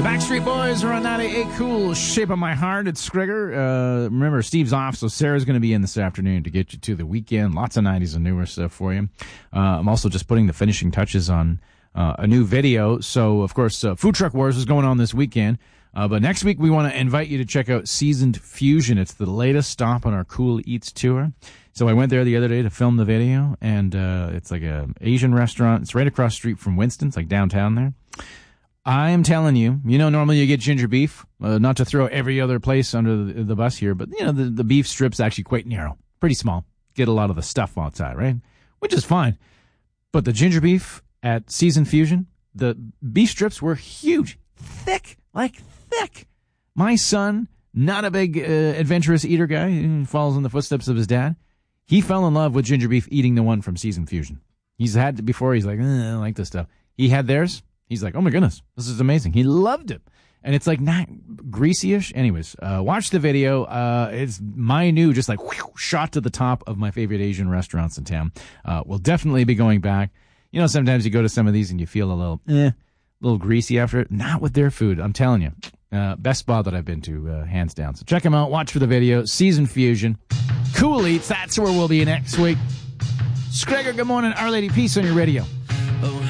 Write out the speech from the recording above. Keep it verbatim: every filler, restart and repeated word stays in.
The Backstreet Boys are on ninety-eight Cool, Shape of My Heart. It's Skrigger. Uh, remember, Steve's off, so Sarah's going to be in this afternoon to get you to the weekend. Lots of nineties and newer stuff for you. Uh, I'm also just putting the finishing touches on uh, a new video. So, of course, uh, Food Truck Wars is going on this weekend. Uh, but next week, we want to invite you to check out Seasoned Fusion. It's the latest stop on our Cool Eats tour. So I went there the other day to film the video, and uh, it's like a Asian restaurant. It's right across the street from Winston's, like downtown there. I am telling you, you know, normally you get ginger beef, uh, not to throw every other place under the, the bus here, but, you know, the, the beef strip's actually quite narrow, pretty small. Get a lot of the stuff outside, right? Which is fine. But the ginger beef at Seasoned Fusion, the beef strips were huge, thick, like thick. My son, not a big uh, adventurous eater guy, he follows in the footsteps of his dad. He fell in love with ginger beef eating the one from Seasoned Fusion. He's had it before. He's like, eh, I don't like this stuff. He had theirs. He's like, oh, my goodness, this is amazing. He loved it. And it's like not greasy-ish. Anyways, uh, watch the video. Uh, it's my new, just like, whew, shot to the top of my favorite Asian restaurants in town. Uh, we'll definitely be going back. You know, sometimes you go to some of these and you feel a little, eh, a little greasy after it. Not with their food. I'm telling you. Uh, best spot that I've been to, uh, hands down. So check them out. Watch for the video. Seasoned Fusion. Cool Eats. That's where we'll be next week. Skrigger, good morning. Our Lady Peace on your radio.